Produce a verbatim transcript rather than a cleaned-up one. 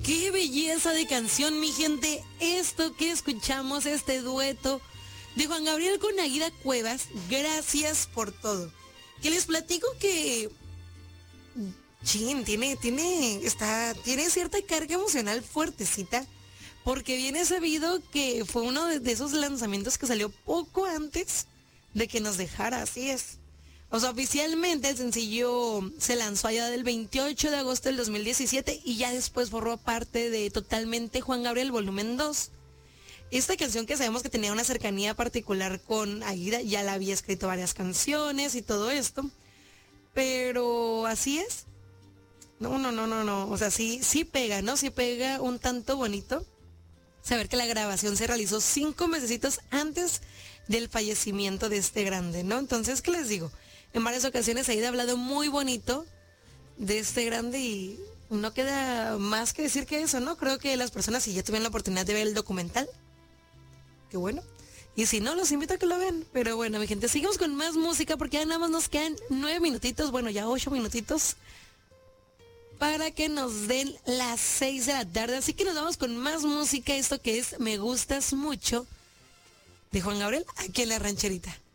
Qué belleza de canción, mi gente. Esto que escuchamos, este dueto de Juan Gabriel con Aida Cuevas, gracias por todo. Que les platico que chin, tiene, tiene, está, tiene cierta carga emocional fuertecita, porque viene sabido que fue uno de, de esos lanzamientos que salió poco antes de que nos dejara, así es. O sea, oficialmente el sencillo se lanzó allá del veintiocho de agosto del dos mil diecisiete y ya después formó parte de Totalmente Juan Gabriel Volumen dos. Esta canción que sabemos que tenía una cercanía particular con Aida, ya la había escrito varias canciones y todo esto, pero así es. No, no, no, no, no, o sea, sí, sí pega, ¿no? Sí pega un tanto bonito saber que la grabación se realizó cinco mesecitos antes del fallecimiento de este grande, ¿no? Entonces, ¿qué les digo? En varias ocasiones Aida ha hablado muy bonito de este grande y no queda más que decir que eso, ¿no? Creo que las personas, si ya tuvieron la oportunidad de ver el documental, qué bueno. Y si no, los invito a que lo vean. Pero bueno, mi gente, seguimos con más música porque ya nada más nos quedan nueve minutitos, bueno, ya ocho minutitos para que nos den las seis de la tarde. Así que nos vamos con más música, esto que es Me Gustas Mucho, de Juan Gabriel, aquí en La Rancherita.